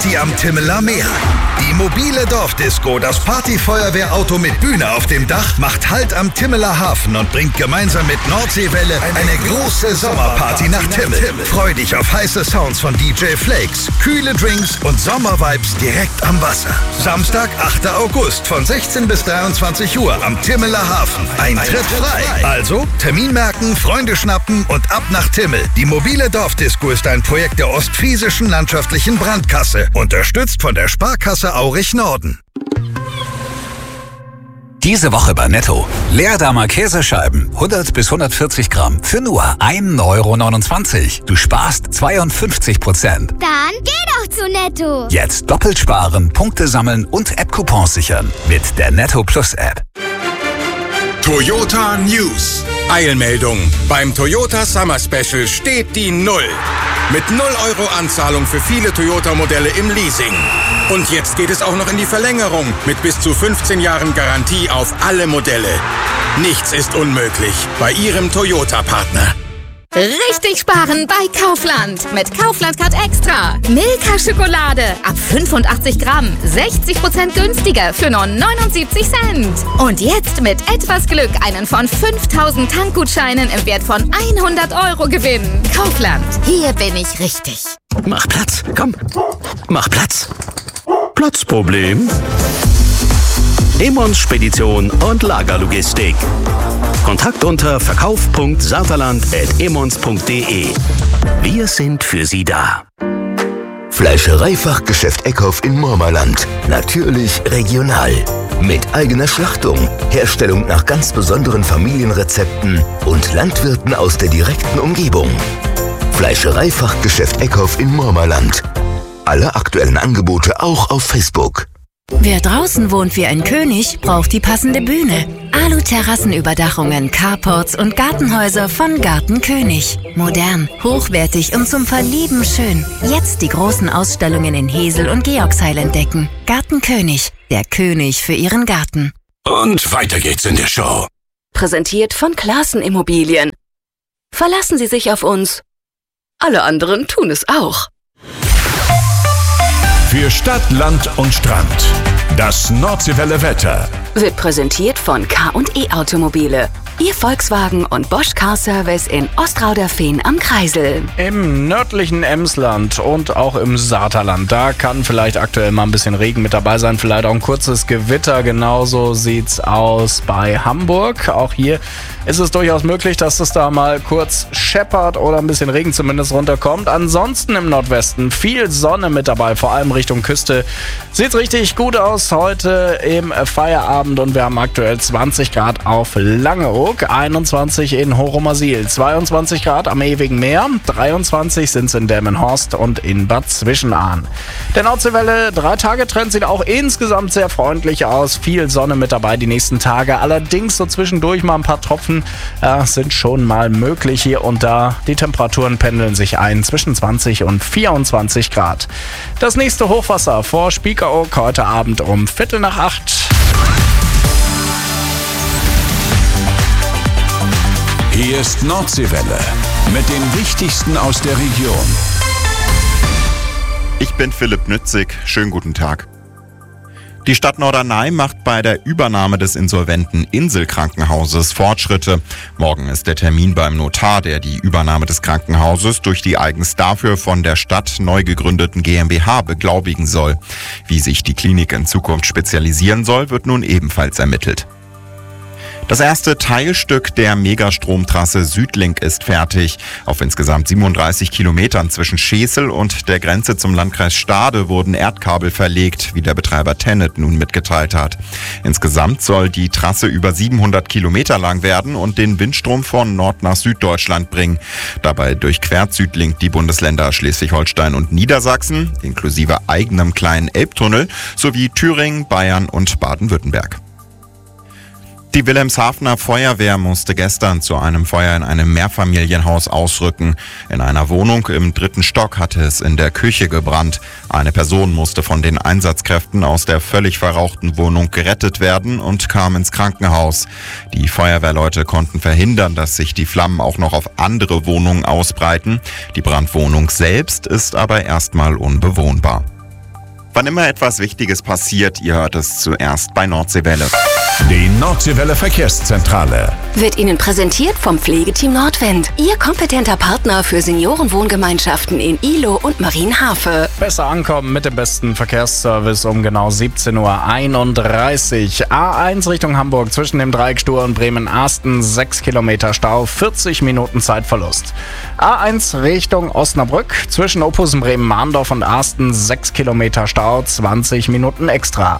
Party am Timmeler Meer. Die mobile Dorfdisco, das Partyfeuerwehrauto mit Bühne auf dem Dach, macht Halt am Timmeler Hafen und bringt gemeinsam mit Nordseewelle eine große Sommerparty nach Timmel. Freu dich auf heiße Sounds von DJ Flakes, kühle Drinks und Sommervibes direkt am Wasser. Samstag, 8. August von 16 bis 23 Uhr am Timmeler Hafen. Eintritt frei. Also Termin merken, Freunde schnappen und ab nach Timmel. Die mobile Dorfdisco ist ein Projekt der Ostfriesischen Landschaftlichen Brandkasse, unterstützt von der Sparkasse Aurich Norden. Diese Woche bei Netto. Leerdammer Käsescheiben, 100 bis 140 Gramm für nur 1,29 €. Du sparst 52%. Dann geh doch zu Netto. Jetzt doppelt sparen, Punkte sammeln und App-Coupons sichern mit der Netto Plus App. Toyota News. Eilmeldung. Beim Toyota Summer Special steht die 0. Mit 0 € Anzahlung für viele Toyota-Modelle im Leasing. Und jetzt geht es auch noch in die Verlängerung mit bis zu 15 Jahren Garantie auf alle Modelle. Nichts ist unmöglich bei Ihrem Toyota-Partner. Richtig sparen bei Kaufland. Mit Kaufland Card Extra. Milka Schokolade ab 85 Gramm. 60% günstiger für nur 79 Cent. Und jetzt mit etwas Glück einen von 5000 Tankgutscheinen im Wert von 100 € gewinnen. Kaufland. Hier bin ich richtig. Mach Platz. Komm. Mach Platz. Platzproblem? Emons Spedition und Lagerlogistik. Kontakt unter verkauf.saterland@emons.de. Wir sind für Sie da. Fleischereifachgeschäft Eckhoff in Mormerland. Natürlich regional. Mit eigener Schlachtung, Herstellung nach ganz besonderen Familienrezepten und Landwirten aus der direkten Umgebung. Fleischereifachgeschäft Eckhoff in Mormerland. Alle aktuellen Angebote auch auf Facebook. Wer draußen wohnt wie ein König, braucht die passende Bühne. Alu-Terrassenüberdachungen, Carports und Gartenhäuser von Garten König. Modern, hochwertig und zum Verlieben schön. Jetzt die großen Ausstellungen in Hesel und Georgsheil entdecken. Garten König, der König für Ihren Garten. Und weiter geht's in der Show. Präsentiert von Classen Immobilien. Verlassen Sie sich auf uns. Alle anderen tun es auch. Für Stadt, Land und Strand. Das Nordseewelle Wetter Wird präsentiert von K&E Automobile. Ihr Volkswagen und Bosch Car Service in Ostrauderfehn am Kreisel. Im nördlichen Emsland und auch im Saterland, da kann vielleicht aktuell mal ein bisschen Regen mit dabei sein, vielleicht auch ein kurzes Gewitter. Genauso sieht's aus bei Hamburg. Auch hier ist es durchaus möglich, dass es da mal kurz scheppert oder ein bisschen Regen zumindest runterkommt. Ansonsten im Nordwesten viel Sonne mit dabei, vor allem Richtung Küste. Sieht richtig gut aus heute im Feierabend und wir haben aktuell 20 Grad auf Langeoog, 21 in Horumersiel, 22 Grad am Ewigen Meer, 23 sind es in Delmenhorst und in Bad Zwischenahn. Der Nordseewelle 3-Tage-Trend sieht auch insgesamt sehr freundlich aus, viel Sonne mit dabei die nächsten Tage, allerdings so zwischendurch mal ein paar Tropfen sind schon mal möglich hier und da. Die Temperaturen pendeln sich ein zwischen 20 und 24 Grad. Das nächste Hochwasser vor Spiekeroog heute Abend um 7:45. Hier ist Nordseewelle mit dem Wichtigsten aus der Region. Ich bin Philipp Nützig. Schönen guten Tag. Die Stadt Norderney macht bei der Übernahme des insolventen Inselkrankenhauses Fortschritte. Morgen ist der Termin beim Notar, der die Übernahme des Krankenhauses durch die eigens dafür von der Stadt neu gegründeten GmbH beglaubigen soll. Wie sich die Klinik in Zukunft spezialisieren soll, wird nun ebenfalls ermittelt. Das erste Teilstück der Megastromtrasse Südlink ist fertig. Auf insgesamt 37 Kilometern zwischen Schesel und der Grenze zum Landkreis Stade wurden Erdkabel verlegt, wie der Betreiber TenneT nun mitgeteilt hat. Insgesamt soll die Trasse über 700 Kilometer lang werden und den Windstrom von Nord- nach Süddeutschland bringen. Dabei durchquert Südlink die Bundesländer Schleswig-Holstein und Niedersachsen, inklusive eigenem kleinen Elbtunnel, sowie Thüringen, Bayern und Baden-Württemberg. Die Wilhelmshavener Feuerwehr musste gestern zu einem Feuer in einem Mehrfamilienhaus ausrücken. In einer Wohnung im 3. Stock hatte es in der Küche gebrannt. Eine Person musste von den Einsatzkräften aus der völlig verrauchten Wohnung gerettet werden und kam ins Krankenhaus. Die Feuerwehrleute konnten verhindern, dass sich die Flammen auch noch auf andere Wohnungen ausbreiten. Die Brandwohnung selbst ist aber erstmal unbewohnbar. Wann immer etwas Wichtiges passiert, ihr hört es zuerst bei Nordseewelle. Die Nordseewelle Verkehrszentrale wird Ihnen präsentiert vom Pflegeteam Nordwind. Ihr kompetenter Partner für Seniorenwohngemeinschaften in Ihlow und Marienhafe. Besser ankommen mit dem besten Verkehrsservice um genau 17:31 Uhr. A1 Richtung Hamburg zwischen dem Dreieck Stur und Bremen-Arsten 6 Kilometer Stau, 40 Minuten Zeitverlust. A1 Richtung Osnabrück zwischen Ophusen, Bremen-Mahndorf und Arsten 6 Kilometer Stau, 20 Minuten extra.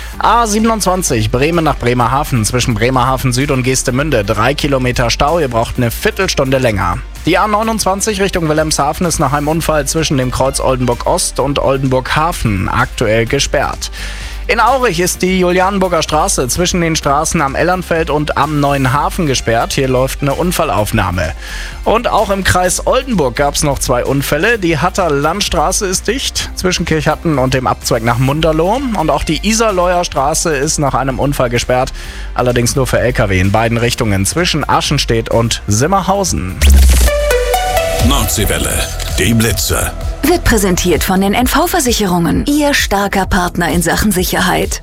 A27 Bremen nach Bremerhaven zwischen Bremerhaven Süd und Geestemünde 3 Kilometer Stau, ihr braucht eine Viertelstunde länger. Die A29 Richtung Wilhelmshaven ist nach einem Unfall zwischen dem Kreuz Oldenburg Ost und Oldenburg Hafen aktuell gesperrt. In Aurich ist die Julianenburger Straße zwischen den Straßen am Ellernfeld und am Neuen Hafen gesperrt. Hier läuft eine Unfallaufnahme. Und auch im Kreis Oldenburg gab es noch 2 Unfälle. Die Hatter Landstraße ist dicht zwischen Kirchhatten und dem Abzweig nach Munderloh. Und auch die Iserleuer Straße ist nach einem Unfall gesperrt. Allerdings nur für LKW in beiden Richtungen zwischen Aschenstedt und Simmerhausen. Nordseewelle, die Blitzer. Wird präsentiert von den NV-Versicherungen. Ihr starker Partner in Sachen Sicherheit.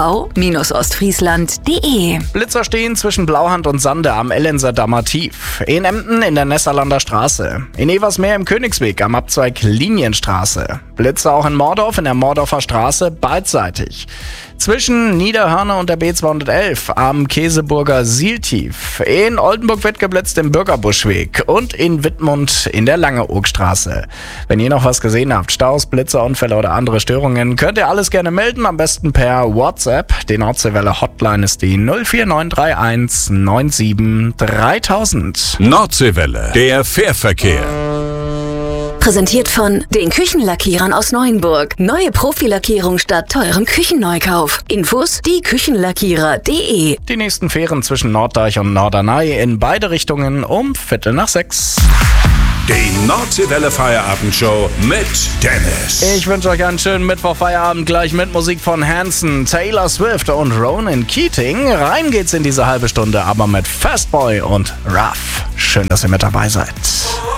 nv-ostfriesland.de. Blitzer stehen zwischen Blauhand und Sande am Ellenser Dammer Tief. In Emden in der Nesserlander Straße. In Eversmeer im Königsweg am Abzweig Linienstraße. Blitzer auch in Mordorf in der Mordorfer Straße beidseitig. Zwischen Niederhörner und der B211 am Käseburger Sieltief. In Oldenburg wird geblitzt im Bürgerbuschweg und in Wittmund in der Langeoogstraße. Wenn ihr noch was gesehen habt, Staus, Blitzer, Unfälle oder andere Störungen, könnt ihr alles gerne melden, am besten per WhatsApp. Die Nordseewelle Hotline ist die 04931 97 3000. Nordseewelle, der Fährverkehr. Präsentiert von den Küchenlackierern aus Neuenburg. Neue Profilackierung statt teurem Küchenneukauf. Infos dieküchenlackierer.de. Die nächsten Fähren zwischen Norddeich und Norderney in beide Richtungen um 5:45. Die Nordseewelle Feierabendshow mit Dennis. Ich wünsche euch einen schönen Mittwochfeierabend gleich mit Musik von Hanson, Taylor Swift und Ronan Keating. Rein geht's in diese halbe Stunde, aber mit Fastboy und Ruff. Schön, dass ihr mit dabei seid.